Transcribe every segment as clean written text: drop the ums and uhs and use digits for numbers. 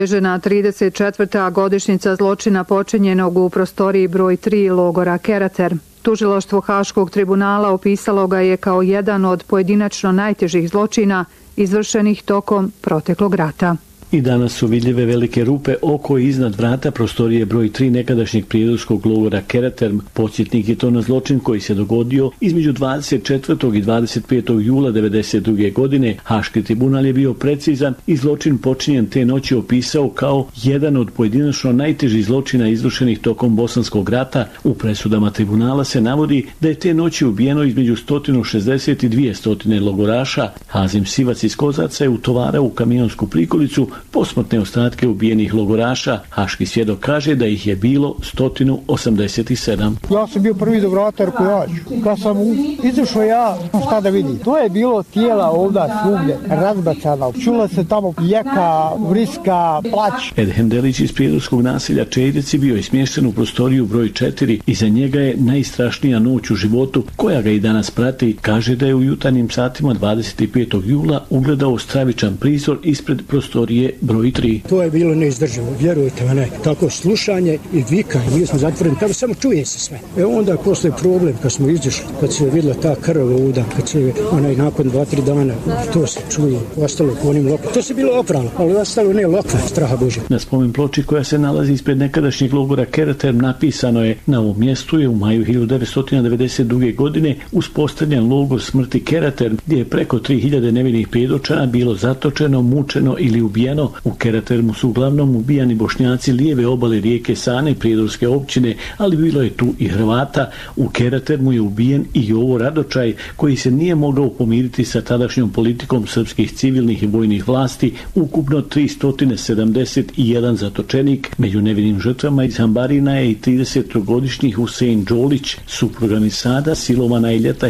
Žena 34. godišnjica zločina počinjenog u prostoriji broj 3 logora Kerater. Tužilaštvo Haškog tribunala opisalo ga je kao jedan od pojedinačno najtežih zločina izvršenih tokom proteklog rata. I danas su vidljive velike rupe oko i iznad vrata prostorije broj 3 nekadašnjeg prijedorskog logora Kerater. Podsjetnik je to na zločin koji se dogodio između 24. i 25. jula 1992. godine. Haški tribunal je bio precizan i zločin počinjen te noći opisao kao jedan od pojedinačno najtežih zločina izvršenih tokom Bosanskog rata. U presudama tribunala se navodi da je te noći ubijeno između 160 i 200 logoraša. Hazim Sivac iz Kozaca je utovarao u kamionsku prikolicu posmrtne ostatke ubijenih logoraša. Haški svjedok kaže da ih je bilo 187. Ja sam bio prvi do vrata, rekao ja ću. Kad sam izašao ja, šta da vidim. To je bilo tijela ovdje svugdje razbacana. Čula se tamo jeka, vriska, plać. Edhem Delić iz prijedorskog naselja Čejdeci bio je smješten u prostoriju broj 4 i za njega je najstrašnija noć u životu koja ga i danas prati. Kaže da je u jutarnjim satima 25. jula ugledao stravičan prizor ispred prostorije broj 3. To je bilo neizdrživo, vjerujte me, ne. Tako slušanje i vikanje, mi smo zatvoreni, tamo samo čuje se sve. Onda posle problem, kad smo izašli, kad se vidjela ta krv ovuda, kad se nakon 2-3 dana, to se čuje, ostalo po onim lokvama. To se bilo oprano, ali ostalo ne lokva, straha Božja. Na spomen ploči koja se nalazi ispred nekadašnjeg logora Kerater napisano je: na ovom mjestu je u maju 1992. godine uspostavljen logor smrti Kerater, gdje je preko 3000 nevinih prijedočana bilo zatočeno, mučeno ili ubijeno. U Keratermu su uglavnom ubijani Bošnjaci lijeve obale rijeke Sane, prijedorske općine, ali bilo je tu i Hrvata. U Keratermu je ubijen i Jovo Radočaj, koji se nije mogao pomiriti sa tadašnjom politikom srpskih civilnih i vojnih vlasti. Ukupno 371 zatočenik. Među nevinim žrtvama iz Hambarina je i 30-godišnji Husein Đolić, supruga Misada, silovana je ljeta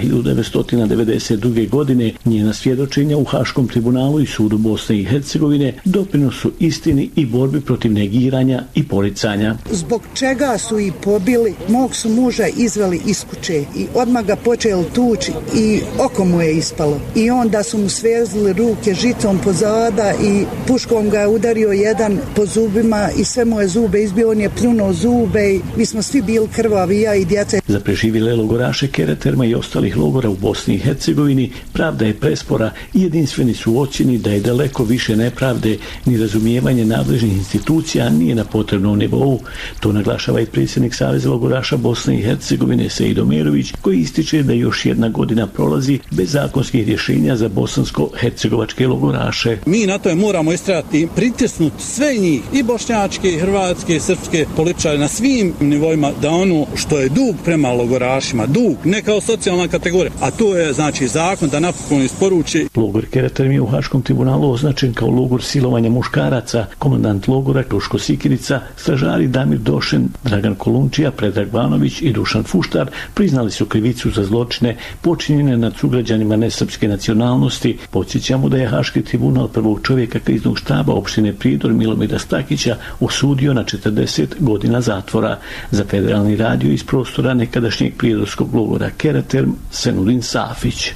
1992. godine. Njena svjedočenja u Haškom tribunalu i sudu Bosne i Hercegovine doprinosu istini i borbi protiv negiranja i poricanja. Zbog čega su i pobili, mog su muža izveli iz kuće i odmah ga počeli tući i oko mu je ispalo. I onda su mu svezli ruke žicom pozada i puškom ga je udario jedan po zubima i sve mu je zube izbio, on je pljunuo zube i mi smo svi bili krvavi, ja i djeca. Za preživjele logoraše Keraterma i ostalih logora u Bosni i Hercegovini pravda je prespora i jedinstveni su ocjeni da je daleko više nepravde ni razumijevanje nadležnih institucija nije na potrebnom nivou. To naglašava i predsjednik Saveza logoraša Bosne i Hercegovine Sejdo Merović, koji ističe da još jedna godina prolazi bez zakonskih rješenja za bosansko-hercegovačke logoraše. Mi na to moramo istrajati, pritisnuti sve njih, i bošnjačke, i hrvatske, i srpske političare na svim nivoima, da ono što je dug prema logorašima, dug, ne kao socijalna kategorija, a to je znači zakon da napokon isporuči. Logor Kerater je u Haškom tribunalu označen kao logor silovanja muškaraca. Komandant logora Kruško Sikirica, stražari Damir Došen, Dragan Kolunčija, Predrag Banović i Dušan Fuštar priznali su krivicu za zločine počinjene nad sugrađanima nesrpske nacionalnosti. Podsjećamo da je Haški tribunal prvog čovjeka kriznog štaba opštine Prijedor Milomira Stakića osudio na 40 godina zatvora. Za Federalni radio iz prostora nekadašnjeg prijedorskog logora Kerater, Senudin Safić.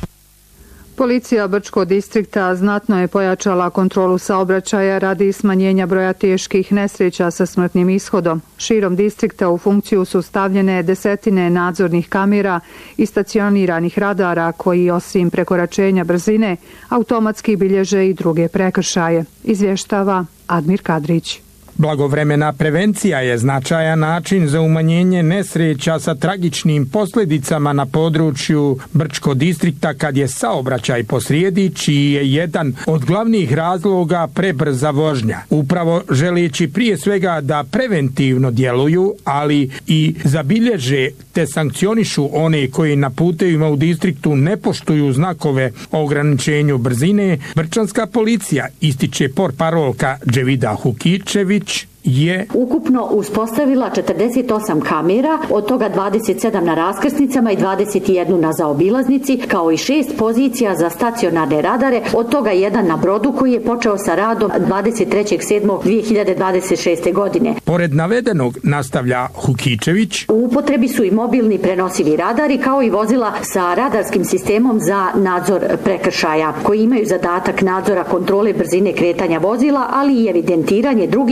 Policija Brčkog distrikta znatno je pojačala kontrolu saobraćaja radi smanjenja broja teških nesreća sa smrtnim ishodom. Širom distrikta u funkciju su stavljene desetine nadzornih kamera i stacioniranih radara koji osim prekoračenja brzine automatski bilježe i druge prekršaje, izvještava Admir Kadrić. Blagovremena prevencija je značajan način za umanjenje nesreća sa tragičnim posljedicama na području Brčkog distrikta kad je saobraćaj posrijedi, čiji je jedan od glavnih razloga prebrza vožnja. Upravo želeći prije svega da preventivno djeluju, ali i zabilježe te sankcionišu one koji na putevima u distriktu ne poštuju znakove o ograničenju brzine, brčanska policija, ističe portparolka Dževida Hukičević, je ukupno uspostavila 48 kamera, od toga 27 na raskrsnicama i 21 na zaobilaznici, kao i 6 pozicija za stacionarne radare, od toga jedan na brodu koji je počeo sa radom 23.7.2026. godine. Pored navedenog, nastavlja Hukičević, u upotrebi su i mobilni prenosivi radari kao i vozila sa radarskim sistemom za nadzor prekršaja, koji imaju zadatak nadzora kontrole brzine kretanja vozila, ali i evidentiranje drugih